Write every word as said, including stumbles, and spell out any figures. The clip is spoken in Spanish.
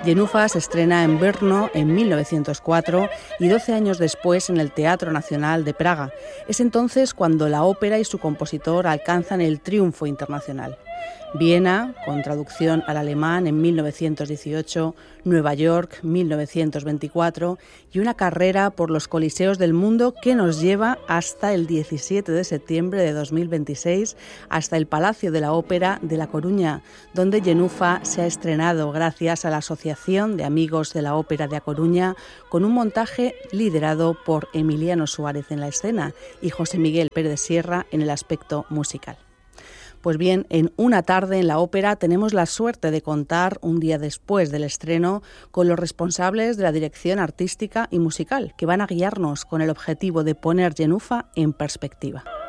Genufa se estrena en Brno en mil novecientos cuatro y doce años después en el Teatro Nacional de Praga. Es entonces cuando la ópera y su compositor alcanzan el triunfo internacional. Viena, con traducción al alemán en mil novecientos dieciocho, Nueva York, mil novecientos veinticuatro, y una carrera por los coliseos del mundo que nos lleva hasta el diecisiete de septiembre de dos mil veintiséis, hasta el Palacio de la Ópera de La Coruña, donde Genufa se ha estrenado gracias a la Asociación de Amigos de la Ópera de A Coruña, con un montaje liderado por Emiliano Suárez en la escena y José Miguel Pérez Sierra en el aspecto musical. Pues bien, en Una tarde en la ópera tenemos la suerte de contar un día después del estreno con los responsables de la dirección artística y musical, que van a guiarnos con el objetivo de poner Genufa en perspectiva.